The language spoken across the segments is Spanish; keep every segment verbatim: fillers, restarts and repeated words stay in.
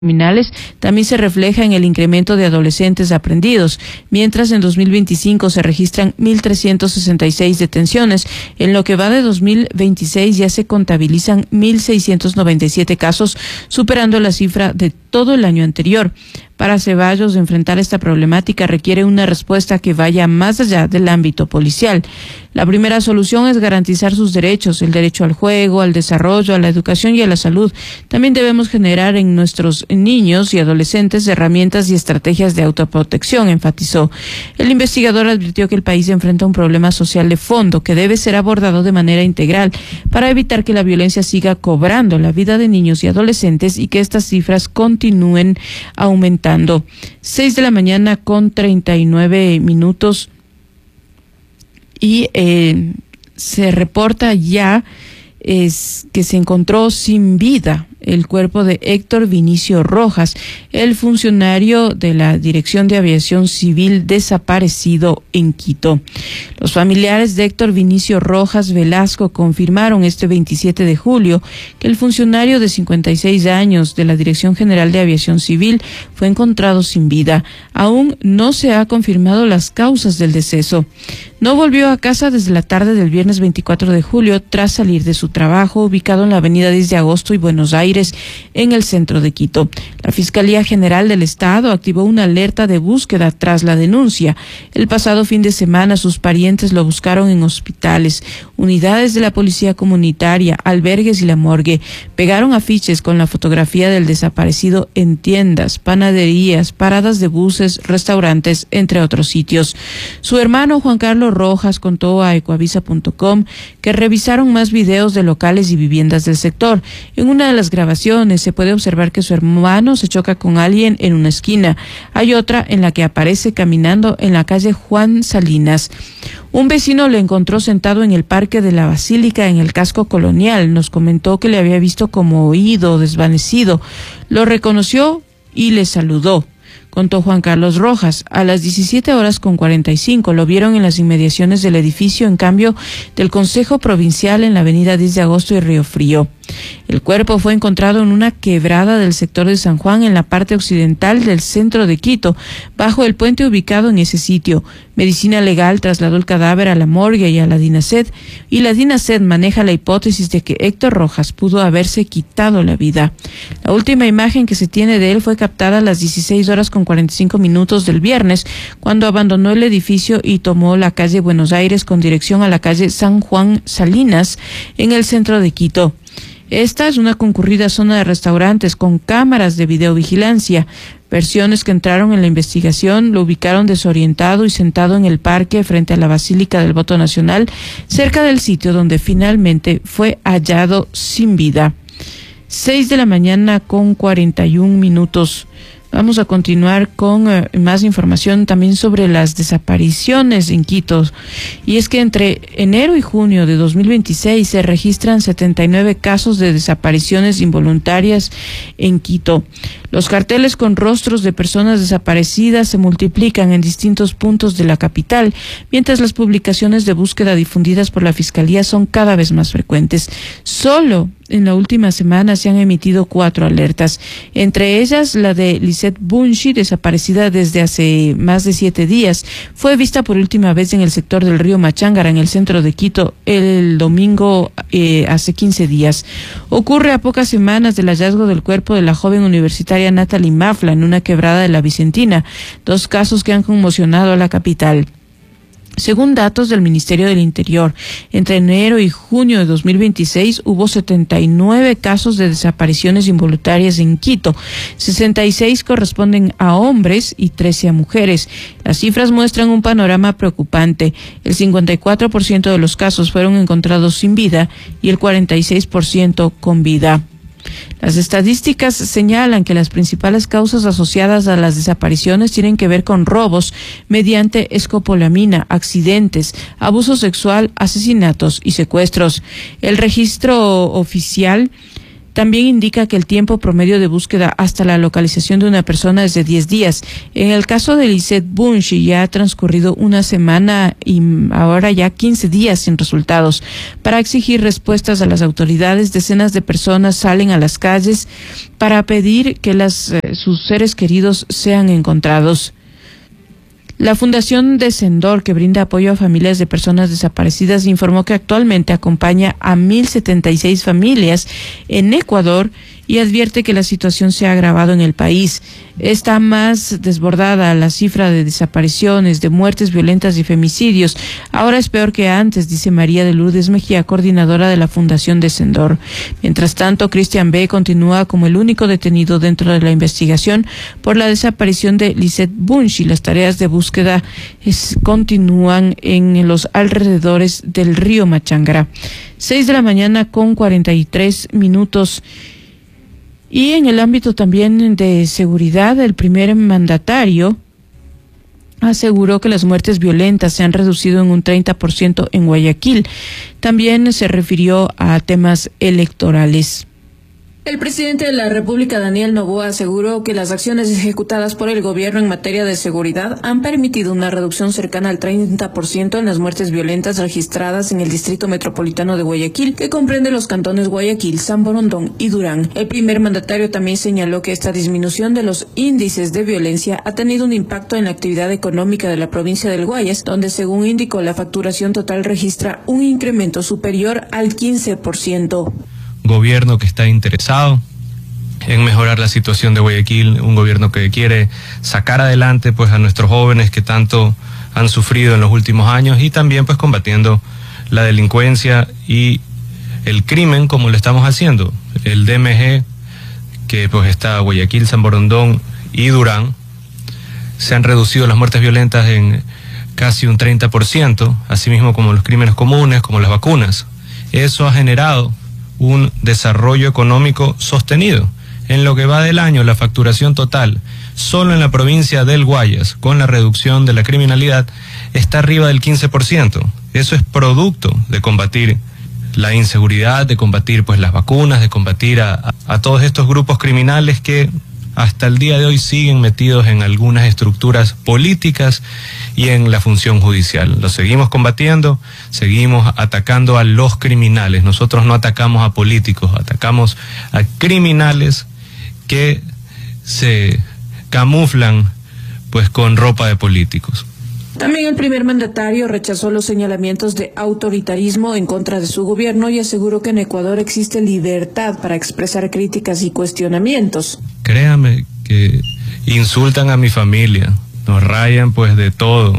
criminales también se refleja en el incremento de adolescentes aprendidos, mientras en dos mil veinticinco se registran mil trescientas sesenta y seis detenciones. En lo que va de dos mil veintiséis ya se contabilizan mil seiscientos noventa y siete casos, superando la cifra de todo el año anterior. Para Ceballos, enfrentar esta problemática requiere una respuesta que vaya más allá del ámbito policial. La primera solución es garantizar sus derechos, el derecho al juego, al desarrollo, a la educación y a la salud. También debemos generar en nuestros niños y adolescentes herramientas y estrategias de autoprotección, enfatizó. El investigador advirtió que el país enfrenta un problema social de fondo que debe ser abordado de manera integral para evitar que la violencia siga cobrando la vida de niños y adolescentes y que estas cifras continúen aumentando. Seis de la mañana con treinta y nueve minutos y eh, se reporta ya es que se encontró sin vida el cuerpo de Héctor Vinicio Rojas, el funcionario de la Dirección de Aviación Civil desaparecido en Quito. Los familiares de Héctor Vinicio Rojas Velasco confirmaron este veintisiete de julio que el funcionario de cincuenta y seis años de la Dirección General de Aviación Civil fue encontrado sin vida. Aún no se ha confirmado las causas del deceso. No volvió a casa desde la tarde del viernes veinticuatro de julio tras salir de su trabajo ubicado en la avenida diez de agosto y Buenos Aires, en el centro de Quito. La Fiscalía General del Estado activó una alerta de búsqueda tras la denuncia. El pasado fin de semana sus parientes lo buscaron en hospitales, unidades de la Policía Comunitaria, albergues y la morgue. Pegaron afiches con la fotografía del desaparecido en tiendas, panaderías, paradas de buses, restaurantes, entre otros sitios. Su hermano Juan Carlos Rojas contó a ecoavisa punto com que revisaron más videos de locales y viviendas del sector. En una de las grabaciones se puede observar que su hermano se choca con alguien en una esquina. Hay otra en la que aparece caminando en la calle Juan Salinas. Un vecino le encontró sentado en el parque de la Basílica en el casco colonial. Nos comentó que le había visto como oído, desvanecido. Lo reconoció y le saludó, contó Juan Carlos Rojas. A las diecisiete horas con cuarenta y cinco lo vieron en las inmediaciones del edificio en cambio del Consejo Provincial en la avenida diez de agosto y Río Frío. El cuerpo fue encontrado en una quebrada del sector de San Juan en la parte occidental del centro de Quito, bajo el puente ubicado en ese sitio. Medicina Legal trasladó el cadáver a la morgue y a la DINASED, y la DINASED maneja la hipótesis de que Héctor Rojas pudo haberse quitado la vida. La última imagen que se tiene de él fue captada a las dieciséis horas con cuarenta y cinco minutos del viernes, cuando abandonó el edificio y tomó la calle Buenos Aires con dirección a la calle San Juan Salinas, en el centro de Quito. Esta es una concurrida zona de restaurantes con cámaras de videovigilancia. Versiones que entraron en la investigación lo ubicaron desorientado y sentado en el parque frente a la Basílica del Voto Nacional, cerca del sitio donde finalmente fue hallado sin vida. Seis de la mañana con cuarenta y un minutos. Vamos a continuar con uh, más información también sobre las desapariciones en Quito. Y es que entre enero y junio de dos mil veintiséis se registran setenta y nueve casos de desapariciones involuntarias en Quito. Los carteles con rostros de personas desaparecidas se multiplican en distintos puntos de la capital, mientras las publicaciones de búsqueda difundidas por la Fiscalía son cada vez más frecuentes. Solo en la última semana se han emitido cuatro alertas, entre ellas la de Lisette Bunchi, desaparecida desde hace más de siete días. Fue vista por última vez en el sector del río Machángara, en el centro de Quito, el domingo eh, hace quince días. Ocurre a pocas semanas del hallazgo del cuerpo de la joven universitaria Natalie Mafla en una quebrada de la Vicentina, dos casos que han conmocionado a la capital. Según datos del Ministerio del Interior, entre enero y junio de dos mil veintiséis hubo setenta y nueve casos de desapariciones involuntarias en Quito. sesenta y seis corresponden a hombres y trece a mujeres. Las cifras muestran un panorama preocupante. El cincuenta y cuatro por ciento de los casos fueron encontrados sin vida y el cuarenta y seis por ciento con vida. Las estadísticas señalan que las principales causas asociadas a las desapariciones tienen que ver con robos mediante escopolamina, accidentes, abuso sexual, asesinatos y secuestros. El registro oficial También indica que el tiempo promedio de búsqueda hasta la localización de una persona es de diez días. En el caso de Lisette Bunchi ya ha transcurrido una semana y ahora ya quince días sin resultados. Para exigir respuestas a las autoridades, decenas de personas salen a las calles para pedir que las, eh, sus seres queridos sean encontrados. La Fundación Descendor, que brinda apoyo a familias de personas desaparecidas, informó que actualmente acompaña a mil setenta y seis familias en Ecuador y advierte que la situación se ha agravado en el país. Está más desbordada la cifra de desapariciones, de muertes violentas y femicidios. Ahora es peor que antes, dice María de Lourdes Mejía, coordinadora de la Fundación Descendor. Mientras tanto, Cristian B. continúa como el único detenido dentro de la investigación por la desaparición de Lisette Bunchi. Las tareas de búsqueda es, continúan en los alrededores del río Machangra. Seis de la mañana con cuarenta y tres minutos. Y en el ámbito también de seguridad, el primer mandatario aseguró que las muertes violentas se han reducido en un treinta por ciento en Guayaquil. También se refirió a temas electorales. El presidente de la República, Daniel Noboa, aseguró que las acciones ejecutadas por el gobierno en materia de seguridad han permitido una reducción cercana al treinta por ciento en las muertes violentas registradas en el Distrito Metropolitano de Guayaquil, que comprende los cantones Guayaquil, San Borondón y Durán. El primer mandatario también señaló que esta disminución de los índices de violencia ha tenido un impacto en la actividad económica de la provincia del Guayas, donde, según indicó, la facturación total registra un incremento superior al quince por ciento. Gobierno que está interesado en mejorar la situación de Guayaquil, un gobierno que quiere sacar adelante pues a nuestros jóvenes que tanto han sufrido en los últimos años y también pues combatiendo la delincuencia y el crimen como lo estamos haciendo. El D M G, que pues está Guayaquil, San Borondón y Durán, se han reducido las muertes violentas en casi un treinta por ciento, así mismo como los crímenes comunes, como las vacunas. Eso ha generado un desarrollo económico sostenido. En lo que va del año, la facturación total, solo en la provincia del Guayas, con la reducción de la criminalidad, está arriba del quince por ciento. Eso es producto de combatir la inseguridad, de combatir pues las vacunas, de combatir a, a, a todos estos grupos criminales que hasta el día de hoy siguen metidos en algunas estructuras políticas y en la función judicial. Lo seguimos combatiendo, seguimos atacando a los criminales. Nosotros no atacamos a políticos, atacamos a criminales que se camuflan pues con ropa de políticos. También el primer mandatario rechazó los señalamientos de autoritarismo en contra de su gobierno y aseguró que en Ecuador existe libertad para expresar críticas y cuestionamientos. Créame que insultan a mi familia, nos rayan pues de todo,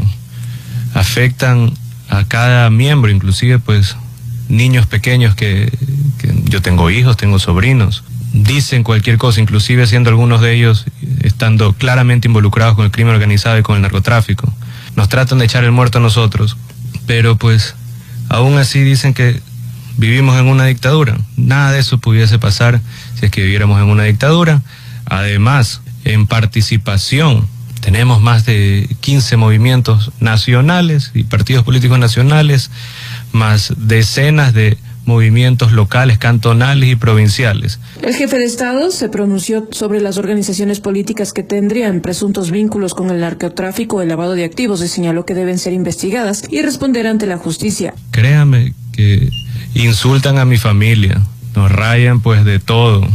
afectan a cada miembro, inclusive pues niños pequeños que, que yo tengo hijos, tengo sobrinos, dicen cualquier cosa, inclusive siendo algunos de ellos estando claramente involucrados con el crimen organizado y con el narcotráfico. Nos tratan de echar el muerto a nosotros, pero pues aún así dicen que vivimos en una dictadura. Nada de eso pudiese pasar si es que viviéramos en una dictadura. Además, en participación tenemos más de quince movimientos nacionales y partidos políticos nacionales, más decenas de movimientos locales, cantonales y provinciales. El jefe de Estado se pronunció sobre las organizaciones políticas que tendrían presuntos vínculos con el narcotráfico o el lavado de activos y señaló que deben ser investigadas y responder ante la justicia. Créame que insultan a mi familia, nos rayan pues de todo,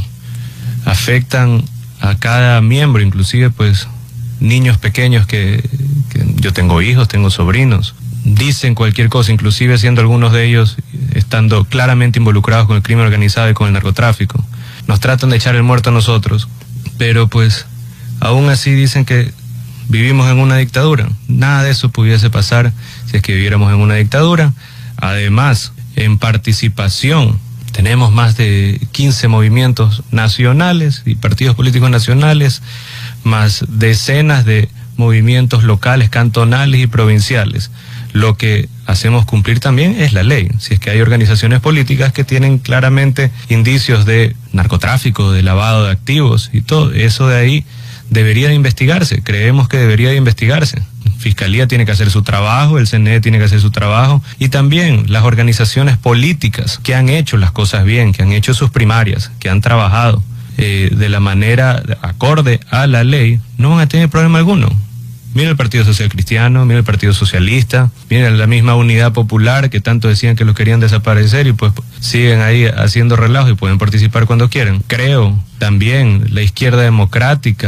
afectan a cada miembro, inclusive pues niños pequeños que, que yo tengo hijos, tengo sobrinos, dicen cualquier cosa, inclusive siendo algunos de ellos estando claramente involucrados con el crimen organizado y con el narcotráfico. Nos tratan de echar el muerto a nosotros, pero pues aún así dicen que vivimos en una dictadura. Nada de eso pudiese pasar si es que viviéramos en una dictadura. Además, en participación tenemos más de quince movimientos nacionales y partidos políticos nacionales, más decenas de movimientos locales, cantonales y provinciales. Lo que hacemos cumplir también es la ley. Si es que hay organizaciones políticas que tienen claramente indicios de narcotráfico, de lavado de activos y todo, eso de ahí debería de investigarse. Creemos que debería de investigarse. Fiscalía tiene que hacer su trabajo, el C N E tiene que hacer su trabajo, y también las organizaciones políticas que han hecho las cosas bien, que han hecho sus primarias, que han trabajado eh, de la manera acorde a la ley, no van a tener problema alguno. Mira el Partido Social Cristiano, mira el Partido Socialista, mira la misma Unidad Popular que tanto decían que los querían desaparecer y pues siguen ahí haciendo relajo y pueden participar cuando quieran. Creo también la Izquierda Democrática.